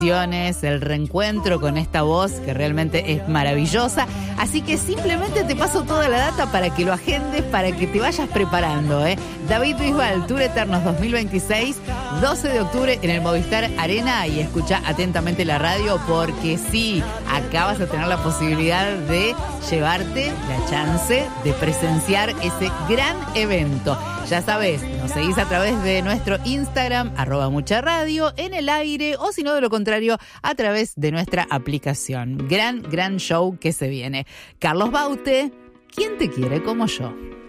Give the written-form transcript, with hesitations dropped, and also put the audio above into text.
el reencuentro con esta voz que realmente es maravillosa. Así que simplemente te paso toda la data para que lo agendes, para que te vayas preparando, ¿eh? David Bisbal, Tour Eternos 2026, 12 de octubre en el Movistar Arena, y escucha atentamente la radio porque sí, acá vas a tener la posibilidad de llevarte la chance de presenciar ese gran evento. Ya sabes, nos seguís a través de nuestro Instagram, @mucharadio, en el aire, o si no, de lo contrario, a través de nuestra aplicación. Gran show que se viene. Carlos Baute, ¿quién te quiere como yo?